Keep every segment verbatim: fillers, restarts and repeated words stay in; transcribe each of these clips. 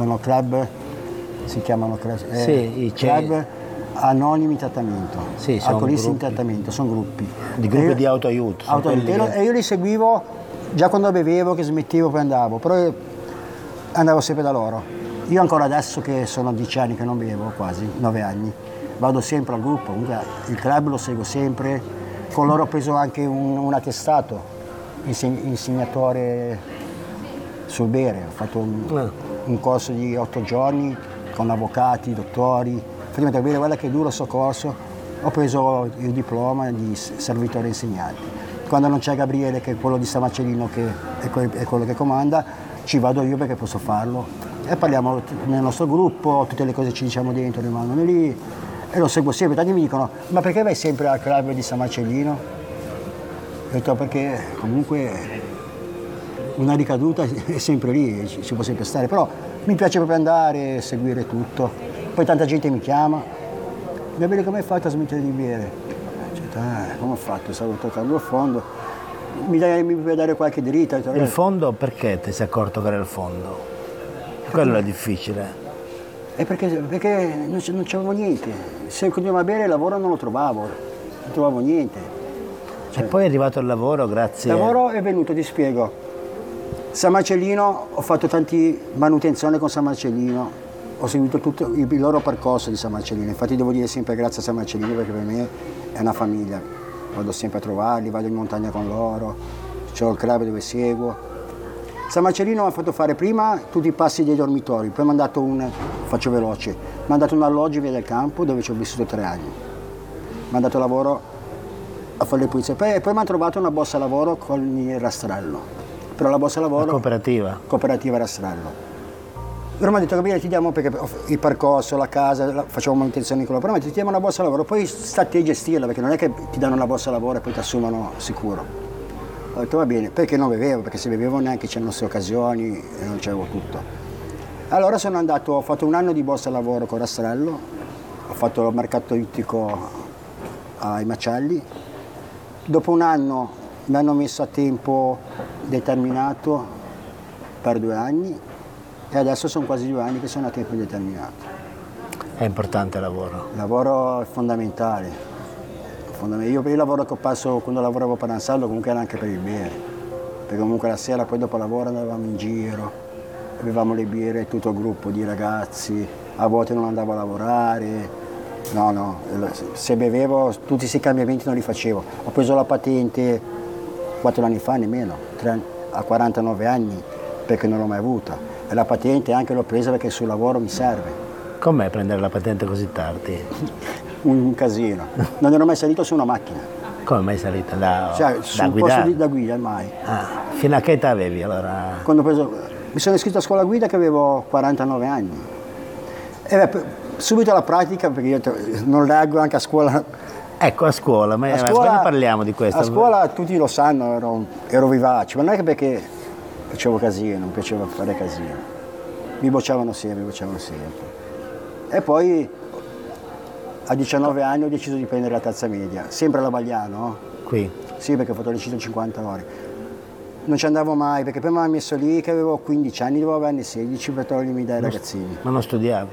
sono club, si chiamano club, eh, sì, club anonimi in trattamento, sì, alcolisti in trattamento, sono gruppi. Di gruppi io, di autoaiuto. autoaiuto. E, che... e io li seguivo già quando bevevo, che smettevo, poi andavo, però andavo sempre da loro. Io ancora adesso che sono dieci anni che non bevo, quasi, nove anni, vado sempre al gruppo, comunque il club lo seguo sempre, con loro ho preso anche un, un attestato, insegnatore sul bere, ho fatto un, ah. un corso di otto giorni con avvocati, dottori, praticamente bere, guarda che duro sto corso, ho preso il diploma di servitore insegnante. Quando non c'è Gabriele, che è quello di San Marcellino, che è, que- è quello che comanda, ci vado io perché posso farlo e parliamo nel nostro gruppo, tutte le cose che ci diciamo dentro rimangono lì e lo seguo sempre. Tanti mi dicono: ma perché vai sempre al club di San Marcellino? Ho detto: perché comunque una ricaduta è sempre lì, ci, ci può sempre stare, però mi piace proprio andare, seguire tutto. Poi tanta gente mi chiama: Gabriele, come hai fatto a smettere di bere? Cioè, ah, come ho fatto? Stavo toccando il fondo, mi, dai, mi puoi dare qualche dritta? Detto, il fondo perché ti sei accorto che era il fondo? Quello è difficile. È perché, perché non, non c'avevo niente, se continuavo a bere il lavoro non lo trovavo, non trovavo niente. Cioè, e poi è arrivato il lavoro grazie... Il lavoro è venuto, ti spiego. San Marcellino, ho fatto tanti manutenzione con San Marcellino, ho seguito tutto il, il loro percorso di San Marcellino, infatti devo dire sempre grazie a San Marcellino perché per me è una famiglia, vado sempre a trovarli, vado in montagna con loro, c'ho il club dove seguo. San Marcellino mi ha fatto fare prima tutti i passi dei dormitori, poi mi ha dato un, faccio veloce, mi ha dato un alloggio via del campo dove ci ho vissuto tre anni, mi ha dato lavoro a fare le pulizie, poi, poi mi ha trovato una borsa lavoro con il rastrello, però la borsa lavoro... La cooperativa? Cooperativa rastrello. Però mi ha detto: Gabriele, ti diamo, perché il percorso, la casa, la, facciamo manutenzione con loro, però mi ha detto: ti diamo una borsa lavoro, poi sta a te gestirla, perché non è che ti danno una borsa lavoro e poi ti assumono sicuro. Ho detto: va bene, perché non bevevo, perché se bevevo neanche c'erano queste occasioni e non c'avevo tutto. Allora sono andato, ho fatto un anno di borsa lavoro con Rastrello, ho fatto il mercato ittico ai macelli, dopo un anno mi hanno messo a tempo determinato per due anni e adesso sono quasi due anni che sono a tempo indeterminato. È importante il lavoro? Il lavoro è fondamentale. Io per il lavoro che ho passato quando lavoravo per Ansaldo comunque era anche per il bere, perché comunque la sera poi dopo lavoro andavamo in giro, avevamo le birre, tutto il gruppo di ragazzi, a volte non andavo a lavorare, no no, se bevevo tutti questi cambiamenti non li facevo. Ho preso la patente quattro anni fa, nemmeno, tre, a quarantanove anni, perché non l'ho mai avuta, e la patente anche l'ho presa perché sul lavoro mi serve. Com'è prendere la patente così tardi? Un casino, non ero mai salito su una macchina. Come mai salita? Da, cioè, da sul guidare? posto di, da guida mai. Ah, fino a che età avevi allora? Quando ho preso, mi sono iscritto a scuola guida che avevo quarantanove anni. E beh, subito la pratica, perché io non leggo anche a scuola. Ecco, a scuola, ma a scuola, quando parliamo di questo? A scuola tutti lo sanno, ero, ero vivace, ma non è che perché facevo casino, non piaceva fare casino. Mi bocciavano sempre, mi bocciavano sempre. E poi a diciannove anni ho deciso di prendere la terza media, sempre alla Bagliano. Qui? Sì, perché ho fatto le centocinquanta ore. Non ci andavo mai, perché poi mi hanno messo lì che avevo quindici anni, dovevo averne sedici per togliermi dai ragazzini. Ma non studiavi?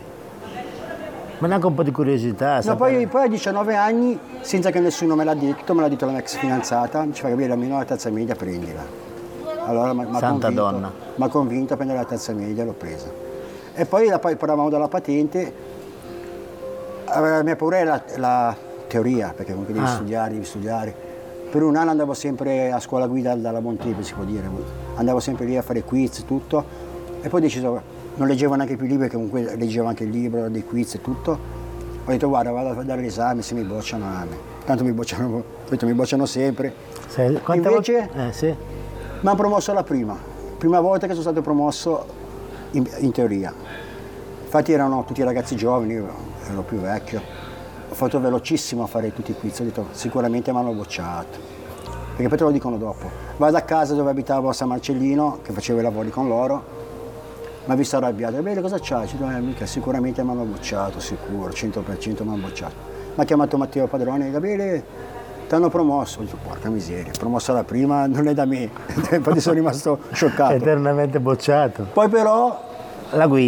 Ma neanche un po' di curiosità? No, poi, poi a diciannove anni, senza che nessuno me l'ha detto, me l'ha detto la mia ex fidanzata, mi diceva: Gabriele, almeno la terza media prendila. Allora mi ha convinto, m'ha convinto a prendere la terza media, l'ho presa. E poi la, parlavamo della patente. La mia paura è la, la teoria, perché comunque devi ah. studiare, devi studiare. Per un anno andavo sempre a scuola guida dalla Montepio, si può dire. Andavo sempre lì a fare quiz, tutto. E poi ho deciso, non leggevo neanche più libri, perché comunque leggevo anche il libro dei quiz e tutto. Ho detto: guarda, vado a dare l'esame, se mi bocciano, a me. Tanto mi bocciano, ho detto, mi bocciano sempre. Sei, Invece eh, sì. mi hanno promosso la prima. Prima volta che sono stato promosso in, in teoria. Infatti erano tutti ragazzi giovani, io ero più vecchio, ho fatto velocissimo a fare tutti i quiz, ho detto sicuramente mi hanno bocciato, perché poi te lo dicono dopo. Vado a casa dove abitavo a San Marcellino, che facevo i lavori con loro, mi ha visto arrabbiato: Gabriele, cosa c'hai? Ci dico: eh, mica, sicuramente mi hanno bocciato, sicuro, cento per cento mi hanno bocciato. Mi ha chiamato Matteo Padrone: Gabriele, ti hanno promosso. Ho detto: porca miseria, promosso la prima, non è da me. Infatti sono rimasto scioccato. Eternamente bocciato. Poi però la guida.